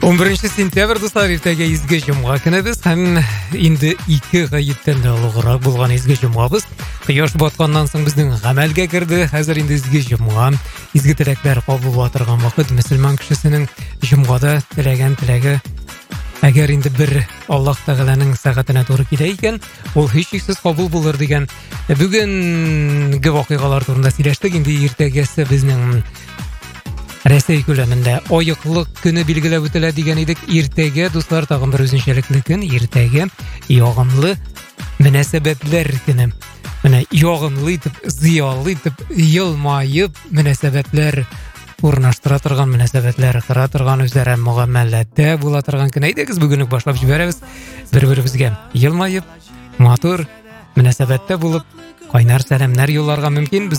11 сентябрь достар, ертеге изге жұмға күнібіз, һәм енді 2 ғайыптен де ұлығырақ болған изге жұмғабыз. Қояш батқаннан соң біздің ғамәлге кірді. Қазір енді изге жұмға, изге тілектер қабыл батырған вақыт, мұсылман кішісінің жұмғада тілегі әгер енді бір Аллах Тағаланың сағатына туры келе екен, ол һичшиксіз қабыл болыр деген бүгінгі вақиғалар турында сөйлештік. Енді ертегесі біздің Рәсей көлемінде ойықлық күні белгілеп өтілі деген едік. Ертеге, достар, тағын бір өзіншелікті күн. Ертеге яғымлы мінәсәбәтлер күні. Міне яғымлы етіп, зиялы етіп, елмайып мінәсәбәтлер орнаштыра тұрған, мінәсәбәтлер қыра тұрған, өзара мұғамәләтті бола тұрған күн. Әйдегіз бүгінік башлап жібереміз. Бір-бірімізге елмайып, матур мінәсәбәтті болып, қайнар сәлемнәр yolларға мөмкин.